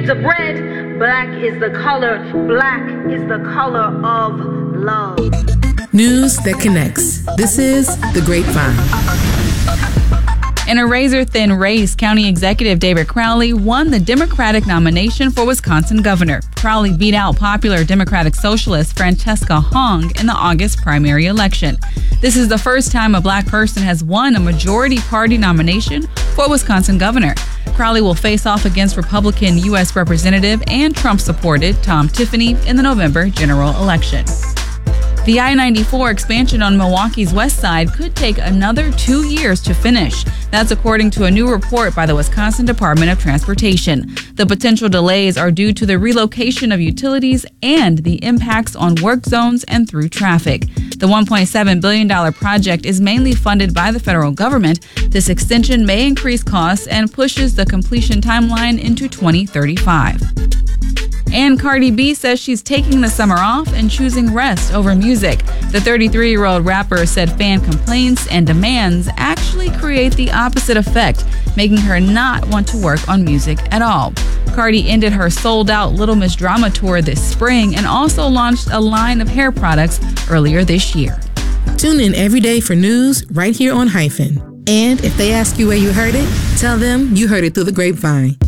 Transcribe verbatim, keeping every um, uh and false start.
shades of red. Black is the color, black is the color of love. News that connects. This is The Grapevine. In a razor-thin race, County Executive David Crowley won the Democratic nomination for Wisconsin governor. Crowley beat out popular Democratic Socialist Francesca Hong in the August primary election. This is the first time a black person has won a majority party nomination for Wisconsin governor. Crowley will face off against Republican U S Representative and Trump-supported Tom Tiffany in the November general election. The I ninety-four expansion on Milwaukee's west side could take another two years to finish. That's according to a new report by the Wisconsin Department of Transportation. The potential delays are due to the relocation of utilities and the impacts on work zones and through traffic. The one point seven billion dollars project is mainly funded by the federal government. This extension may increase costs and pushes the completion timeline into twenty thirty-five. And Cardi B says she's taking the summer off and choosing rest over music. The thirty-three-year-old rapper said fan complaints and demands actually create the opposite effect, making her not want to work on music at all. Cardi ended her sold-out Little Miss Drama tour this spring and also launched a line of hair products earlier this year. Tune in every day for news right here on Hyphen. And if they ask you where you heard it, tell them you heard it through the grapevine.